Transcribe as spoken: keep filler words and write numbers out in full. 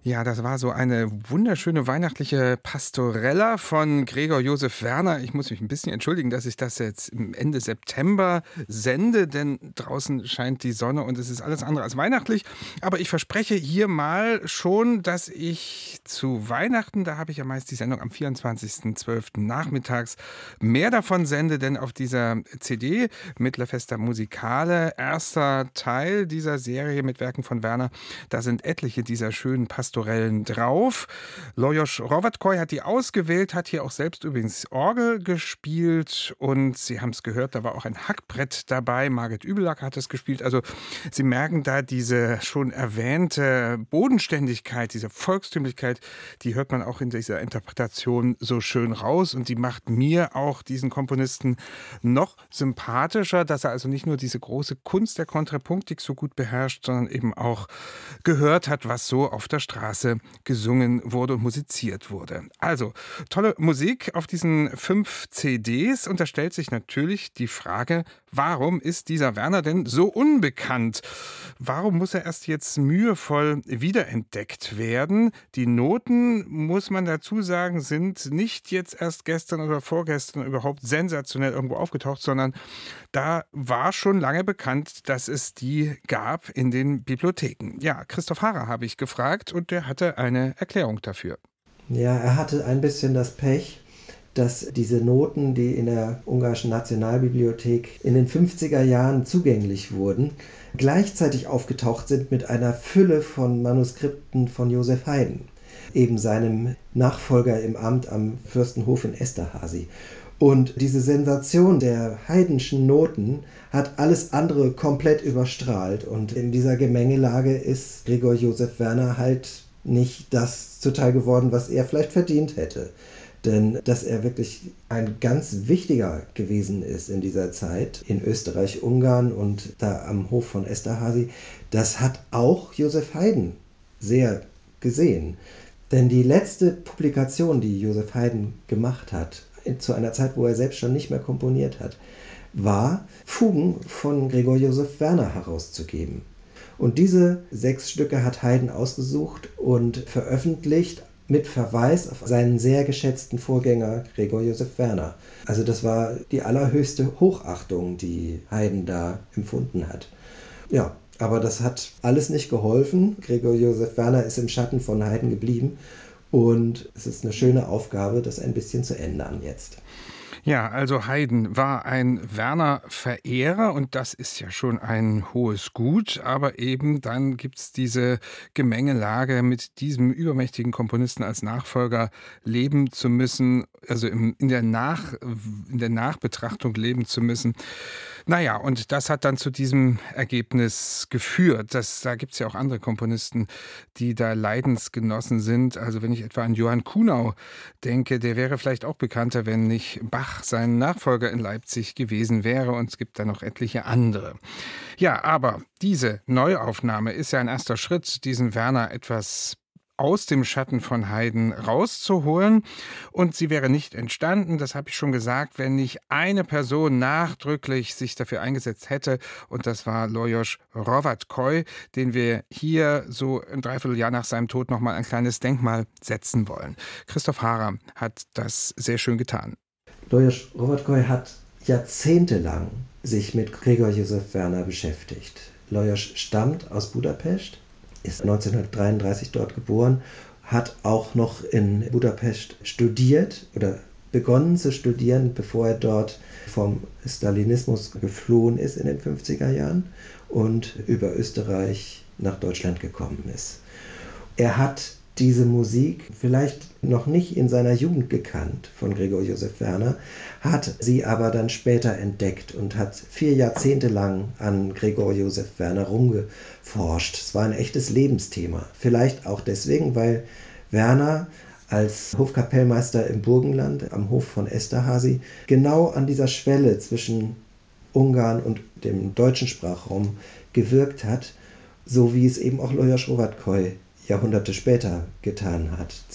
Ja, das war so eine wunderschöne weihnachtliche Pastorella von Gregor Josef Werner. Ich muss mich ein bisschen entschuldigen, dass ich das jetzt im Ende September sende, denn draußen scheint die Sonne und es ist alles andere als weihnachtlich. Aber ich verspreche hier mal schon, dass ich zu Weihnachten, da habe ich ja meist die Sendung am vierundzwanzigsten zwölften nachmittags, mehr davon sende, denn auf dieser C D Mittler Festa Musicale, erster Teil dieser Serie mit Werken von Werner, da sind etliche dieser schönen Pastorellen drauf. Lajos Hrovatkoj hat die ausgewählt, hat hier auch selbst übrigens Orgel gespielt und Sie haben es gehört, da war auch ein Hackbrett dabei. Margit Übelack hat es gespielt. Also Sie merken da diese schon erwähnte Bodenständigkeit, diese Volkstümlichkeit, die hört man auch in dieser Interpretation so schön raus und die macht mir auch diesen Komponisten noch sympathischer, dass er also nicht nur diese große Kunst der Kontrapunktik so gut beherrscht, sondern eben auch gehört hat, was so auf der Straße gesungen wurde und musiziert wurde. Also, tolle Musik auf diesen fünf C Ds und da stellt sich natürlich die Frage, warum ist dieser Werner denn so unbekannt? Warum muss er erst jetzt mühevoll wiederentdeckt werden? Die Noten, muss man dazu sagen, sind nicht jetzt erst gestern oder vorgestern überhaupt sensationell irgendwo aufgetaucht, sondern da war schon lange bekannt, dass es die gab in den Bibliotheken. Ja, Christoph Harrer habe ich gefragt und der hatte eine Erklärung dafür. Ja, er hatte ein bisschen das Pech, dass diese Noten, die in der ungarischen Nationalbibliothek in den fünfziger Jahren zugänglich wurden, gleichzeitig aufgetaucht sind mit einer Fülle von Manuskripten von Joseph Haydn, eben seinem Nachfolger im Amt am Fürstenhof in Esterházy. Und diese Sensation der Haydnschen Noten hat alles andere komplett überstrahlt. Und in dieser Gemengelage ist Gregor Josef Werner halt nicht das zuteil geworden, was er vielleicht verdient hätte. Denn dass er wirklich ein ganz wichtiger gewesen ist in dieser Zeit in Österreich-Ungarn und da am Hof von Esterházy, das hat auch Joseph Haydn sehr gesehen. Denn die letzte Publikation, die Joseph Haydn gemacht hat, zu einer Zeit, wo er selbst schon nicht mehr komponiert hat, war, Fugen von Gregor Josef Werner herauszugeben. Und diese sechs Stücke hat Haydn ausgesucht und veröffentlicht mit Verweis auf seinen sehr geschätzten Vorgänger Gregor Josef Werner. Also das war die allerhöchste Hochachtung, die Haydn da empfunden hat. Ja, aber das hat alles nicht geholfen. Gregor Josef Werner ist im Schatten von Haydn geblieben. Und es ist eine schöne Aufgabe, das ein bisschen zu ändern jetzt. Ja, also Haydn war ein Werner-Verehrer und das ist ja schon ein hohes Gut, aber eben dann gibt es diese Gemengelage, mit diesem übermächtigen Komponisten als Nachfolger leben zu müssen, also im, in, der Nach, in der Nachbetrachtung leben zu müssen. Naja, und das hat dann zu diesem Ergebnis geführt. Das, da gibt es ja auch andere Komponisten, die da Leidensgenossen sind. Also wenn ich etwa an Johann Kuhnau denke, der wäre vielleicht auch bekannter, wenn nicht Bach sein Nachfolger in Leipzig gewesen wäre. Und es gibt da noch etliche andere. Ja, aber diese Neuaufnahme ist ja ein erster Schritt, diesen Werner etwas aus dem Schatten von Haydn rauszuholen. Und sie wäre nicht entstanden, das habe ich schon gesagt, wenn nicht eine Person nachdrücklich sich dafür eingesetzt hätte. Und das war Lajos Hrovatkoj, den wir hier so ein Dreivierteljahr nach seinem Tod nochmal ein kleines Denkmal setzen wollen. Christoph Harrer hat das sehr schön getan. Lajos Hrovatkoj hat jahrzehntelang sich mit Gregor Josef Werner beschäftigt. Lajos stammt aus Budapest, ist neunzehnhundertdreiunddreißig dort geboren, hat auch noch in Budapest studiert oder begonnen zu studieren, bevor er dort vom Stalinismus geflohen ist in den fünfziger Jahren und über Österreich nach Deutschland gekommen ist. Er hat diese Musik vielleicht noch nicht in seiner Jugend gekannt von Gregor Josef Werner, hat sie aber dann später entdeckt und hat vier Jahrzehnte lang an Gregor Josef Werner rumgeforscht. Es war ein echtes Lebensthema. Vielleicht auch deswegen, weil Werner als Hofkapellmeister im Burgenland am Hof von Esterházy genau an dieser Schwelle zwischen Ungarn und dem deutschen Sprachraum gewirkt hat, so wie es eben auch Lajos Hrovatkoj Jahrhunderte später getan hat.